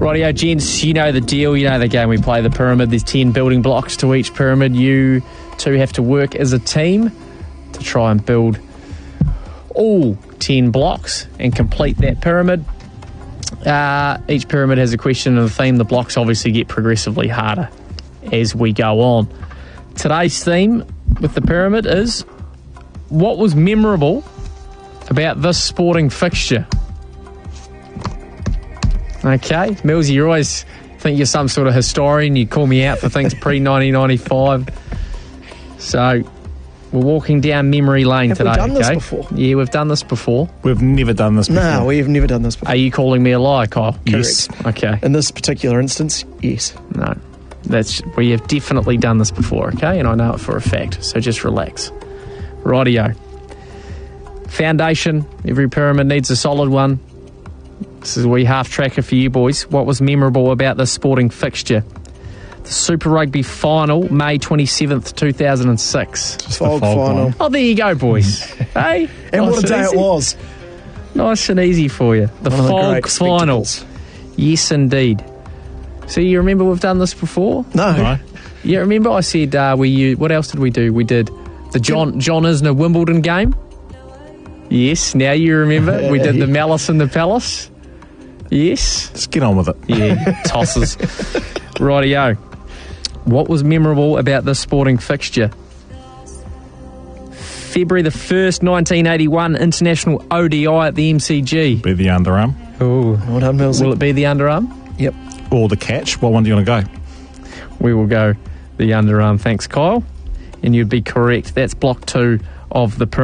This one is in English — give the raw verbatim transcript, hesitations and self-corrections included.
Rightio, gents, you know the deal, you know the game. We play the pyramid. There's ten building blocks to each pyramid. You two have to work as a team to try and build all ten blocks and complete that pyramid. Uh, each pyramid has a question and a theme. The blocks obviously get progressively harder as we go on. Today's theme with the pyramid is, what was memorable about this sporting fixture? Okay, Millsy, you always think you're some sort of historian. You call me out for things pre-nineteen ninety-five. So, we're walking down memory lane Have today. we done okay? this before? Yeah, we've done this before. We've never done this before. No, we've never done this before. Are you calling me a lie, Kyle? Yes. Okay. In this particular instance, yes. No. That's we have definitely done this before, okay? And I know it for a fact, so just relax. Rightio. Foundation. Every pyramid needs a solid one. This is a wee half-tracker for you boys. What was memorable about this sporting fixture? The Super Rugby final, May twenty-seventh, two thousand six. Just Fog the fog final. one. Oh, there you go, boys. Hey? And nice what a day easy. it was. Nice and easy for you. The One of the Fog great final. spectacles. Yes, indeed. So you remember we've done this before? No. No. Yeah, remember I said uh, we used, what else did we do? We did the John John Isner Wimbledon game. Yes, now you remember. We did the Malice in the Palace. Yes. Just get on with it. Yeah, tosses. Rightio. What was memorable about this sporting fixture? February the first, nineteen eighty-one, International O D I at the M C G. Be the underarm. Oh, Well done, Millsy. will it be the underarm? Yep. Or the catch. What one do you want to go? We will go the underarm. Thanks, Kyle. And you'd be correct. That's block two of the pyramid.